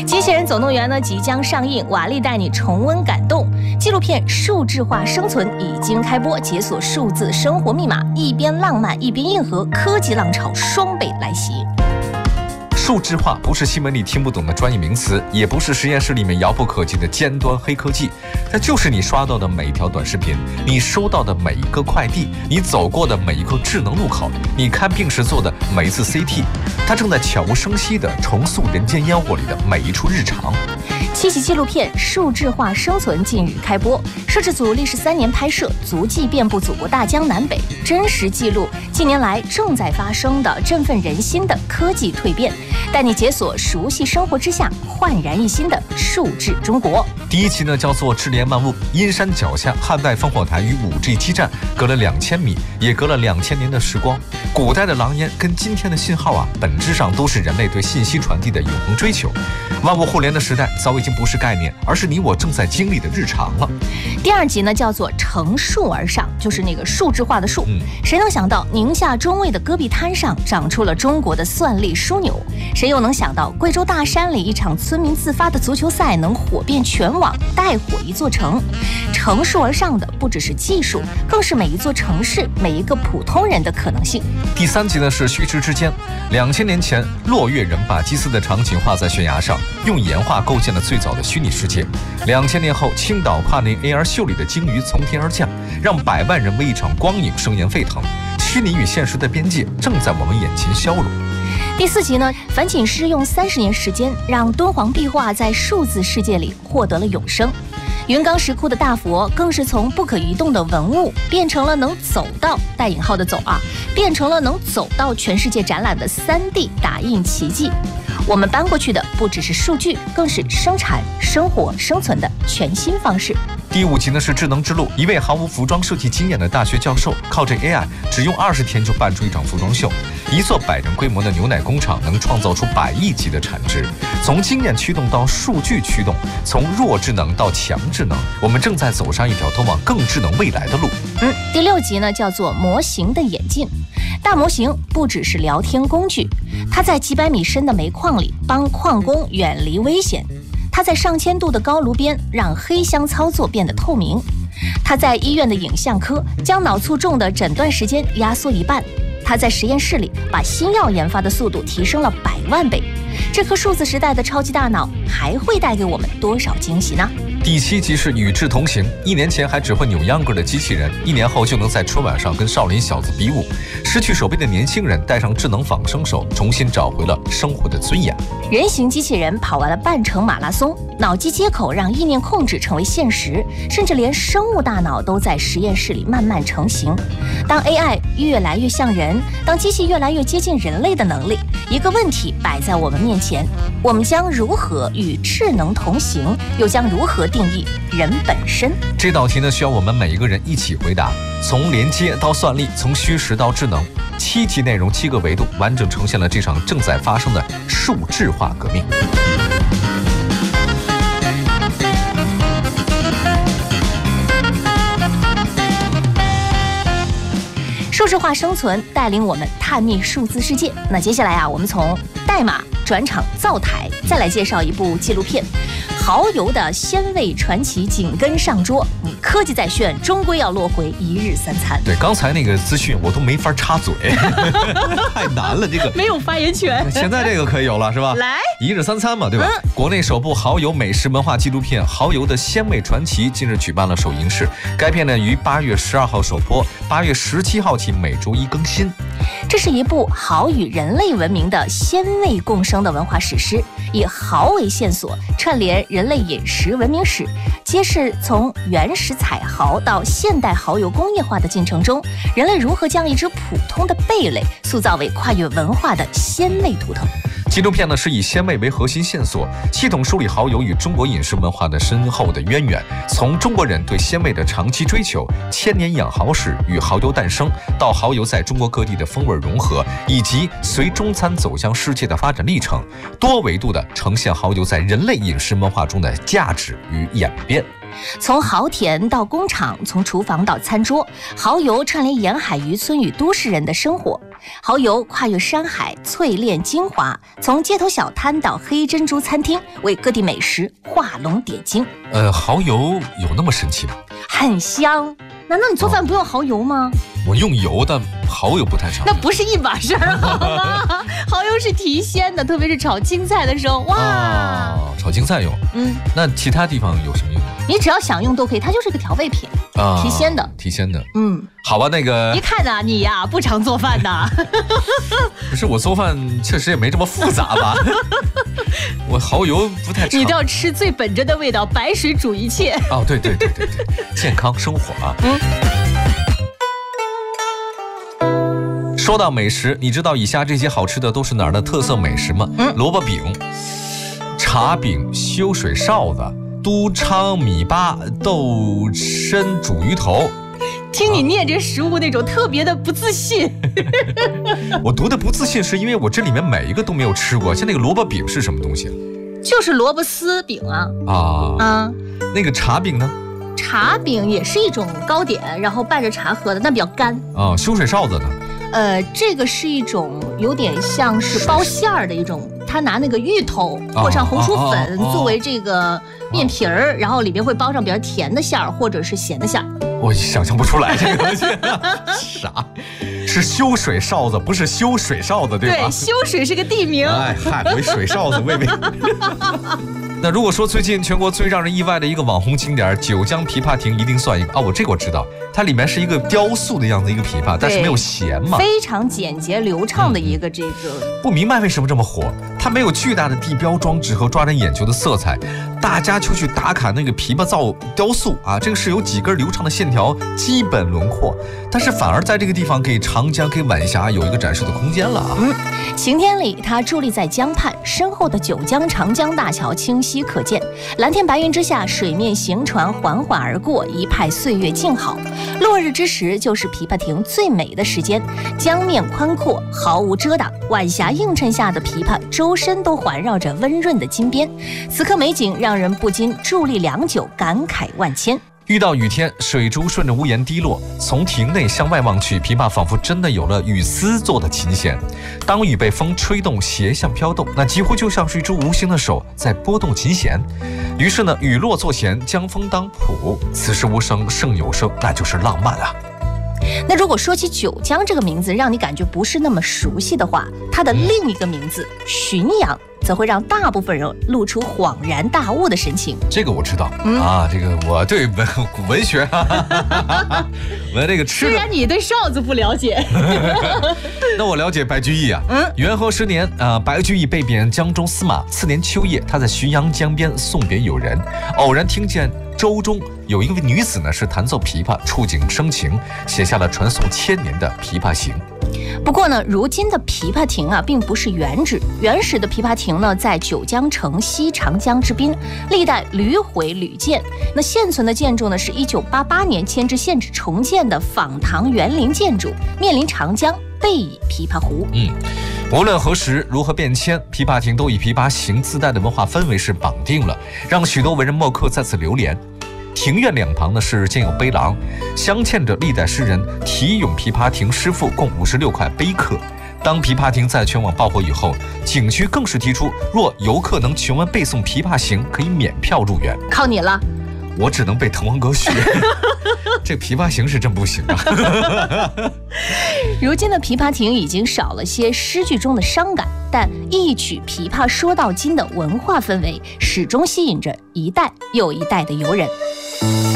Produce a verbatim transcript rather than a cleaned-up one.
机器人总动员呢即将上映，瓦力带你重温感动。纪录片《数字化生存》已经开播，解锁数字生活密码，一边浪漫一边硬核，科技浪潮双倍来袭。 数字化不是新闻里听不懂的专业名词，也不是实验室里面遥不可及的尖端黑科技，它就是你刷到的每一条短视频，你收到的每一个快递，你走过的每一个智能路口，你看病时做的每一次 C T， 它正在悄无声息地重塑人间烟火里的每一处日常。 七集纪录片《数字化生存》近日开播，摄制组历时三年拍摄，足迹遍布祖国大江南北，真实记录近年来正在发生的振奋人心的科技蜕变，带你解锁熟悉生活之下焕然一新的数字中国。 第一期呢叫做智联万物，阴山脚下汉代烽火台与 五 G 基站隔了两千米，也隔了两千年的时光。古代的狼烟跟今天的信号啊，本质上都是人类对信息传递的永恒追求。万物互联的时代早已经不是概念，而是你我正在经历的日常了。 第二集呢叫做乘树而上，就是那个数字化的树、 嗯、 谁能想到宁夏中卫的戈壁滩上长出了中国的算力枢纽？谁又能想到贵州大山里一场村民自发的足球赛能火遍全网，带火一座城？乘树而上的不只是技术，更是每一座城市每一个普通人的可能性。 第三集呢是虚实之间，两千年前落月人把祭祀的场景画在悬崖上，用岩画构建了最早的虚拟世界。两千年后，青岛跨年 A R 秀里的鲸鱼从天而降，让百万人为一场光影声言沸腾。虚拟与现实的边界正在我们眼前消融。 第四集呢，樊锦诗用三十年时间让敦煌壁画在数字世界里获得了永生。云冈石窟的大佛更是从不可移动的文物变成了能走到带引号的走啊，变成了能走到全世界展览的 三 D 打印奇迹。我们搬过去的不只是数据，更是生产、生活、生存的全新方式。 第五集呢是智能之路，一位毫无服装设计经验的大学教授，靠着 A I 只用二十天就办出一场服装秀。一座百人规模的牛奶工厂能创造出百亿级的产值。从经验驱动到数据驱动，从弱智能到强智能，我们正在走上一条通往更智能未来的路。 嗯，第六集呢叫做模型的演进。大模型不只是聊天工具，它在几百米深的煤矿里帮矿工远离危险，它在上千度的高炉边让黑箱操作变得透明，它在医院的影像科将脑卒中的诊断时间压缩一半，它在实验室里把新药研发的速度提升了百万倍。这颗数字时代的超级大脑还会带给我们多少惊喜呢？ 第七集是与智同行，一年前还只会扭秧歌的机器人，一年后就能在春晚上跟少林小子比武。失去手臂的年轻人带上智能仿生手，重新找回了生活的尊严。 人形机器人跑完了半程马拉松，脑机接口让意念控制成为现实，甚至连生物大脑都在实验室里慢慢成型。当 A I 越来越像人，当机器越来越接近人类的能力，一个问题摆在我们面前：我们将如何与智能同行，又将如何定义人本身？ 这道题呢，需要我们每一个人一起回答。从连接到算力，从虚实到智能，七集内容，七个维度，完整呈现了这场正在发生的数字化革命。 数字化生存带领我们探秘数字世界。那接下来啊，我们从代码转场灶台，再来介绍一部纪录片。蚝油的鲜味传奇紧跟上桌，你科技在炫，终归要落回一日三餐。 对，刚才那个资讯我都没法插嘴，太难了，这个没有发言权。 现在这个可以有了是吧？ 来， 一日三餐嘛，对吧？嗯、国内首部蚝油美食文化纪录片《蚝油的鲜味传奇》近日举办了首映式。该片呢于八月十二号首播，八月十七号起每周一更新。 这是一部蚝与人类文明的鲜味共生的文化史诗，以蚝为线索，串联人类饮食文明史，揭示从原始采蚝到现代蚝油工业化的进程中，人类如何将一只普通的贝类塑造为跨越文化的鲜味图腾。 纪录片呢是以鲜味为核心线索，系统梳理蚝油与中国饮食文化的深厚的渊源，从中国人对鲜味的长期追求、千年养蚝史与蚝油诞生，到蚝油在中国各地的风味融合，以及随中餐走向世界的发展历程，多维度的呈现蚝油在人类饮食文化中的价值与演变。 从蚝田到工厂，从厨房到餐桌，蚝油串联沿海渔村与都市人的生活。蚝油跨越山海，淬炼精华，从街头小摊到黑珍珠餐厅，为各地美食画龙点睛。 呃，蚝油有那么神奇吗？ 很香。难道你做饭不用蚝油吗？ 我用油，但蚝油不太常用。 那不是一码事儿，好吗？蚝油是提鲜的，特别是炒青菜的时候，哇！ 哦，炒青菜用。嗯，那其他地方有什么用？ 你只要想用都可以，它就是个调味品啊，提鲜的， 提鲜的。 嗯， 好吧，那个一看呐，你呀不常做饭的。 不是，我做饭确实也没这么复杂吧。我蚝油不太常。 你都要吃最本真的味道，白水煮一切。 哦，对对对对对，健康生活啊。嗯。说到美食，你知道以下这些好吃的都是哪儿的特色美食吗？嗯，萝卜饼、茶饼、修水臊子、都昌米粑、豆参煮鱼头。 听你念这食物那种特别的不自信。 我读的不自信是因为我这里面每一个都没有吃过。像那个萝卜饼是什么东西？ 就是萝卜丝饼啊。 啊啊，那个茶饼呢？ 茶饼也是一种糕点，然后拌着茶喝的，那比较干。 啊，修水臊子呢？ 呃，这个是一种有点像是包馅儿的一种，他拿那个芋头和上红薯粉作为这个面皮儿，然后里面会包上比较甜的馅儿或者是咸的馅儿。 我想象不出来这个东西。啥？是修水臊子，不是修水臊子，对吧？ 对，修水是个地名。 哎，嗨，为水臊子，喂喂。那如果说最近全国最让人意外的一个网红景点九江琵琶亭，一定算一个啊！我这个我知道，它里面是一个雕塑的样子一个琵琶，但是没有弦嘛， 非常简洁流畅的一个这个。 嗯、不明白为什么这么火，它没有巨大的地标装置和抓人眼球的色彩，大家就去打卡那个琵琶造雕塑啊，这个是有几根流畅的线条基本轮廓，但是反而在这个地方给长江给晚霞有一个展示的空间了啊。 嗯，晴天里，它伫立在江畔，身后的九江长江大桥清晰可见，蓝天白云之下，水面行船缓缓而过，一派岁月静好。落日之时，就是琵琶亭最美的时间，江面宽阔，毫无遮挡，晚霞映衬下的琵琶周身都环绕着温润的金边，此刻美景让人不禁伫立良久，感慨万千。 遇到雨天，水珠顺着屋檐滴落，从亭内向外望去，琵琶仿佛真的有了雨丝做的琴弦。当雨被风吹动，斜向飘动，那几乎就像是一只无形的手在拨动琴弦。于是呢，雨落作弦，江风当谱，此时无声胜有声，那就是浪漫啊。 那如果说起九江这个名字让你感觉不是那么熟悉的话，它的另一个名字浔阳则会让大部分人露出恍然大悟的神情。 这个我知道、嗯、啊，这个我对文文学文这个吃的， 虽然你对哨子不了解。 那我了解白居易啊。嗯，元和十年啊、呃，白居易被贬江中司马，次年秋夜，他在浔阳江边送别友人，偶然听见舟中有一个女子呢是弹奏琵琶，触景生情，写下了传颂千年的《琵琶行》。 不过呢，如今的琵琶亭啊，并不是原址。原始的琵琶亭呢，在九江城西长江之滨，历代屡毁屡建。那现存的建筑呢，是一九八八年迁至现址重建的仿唐园林建筑，面临长江，背倚琵琶湖。 嗯，无论何时如何变迁，琵琶亭都以琵琶行自带的文化氛围是绑定了，让许多文人墨客在此流连。庭院两旁呢是建有碑廊，镶嵌着历代诗人题咏琵琶亭诗赋共五十六块碑刻。当琵琶亭在全网爆火以后，景区更是提出，若游客能全文背诵《琵琶行》，可以免票入园。 靠你了， 我只能背《滕王阁序》。这《琵琶行》是真不行啊。 如今的琵琶亭已经少了些诗句中的伤感，但一曲琵琶说到今的文化氛围，始终吸引着一代又一代的游人。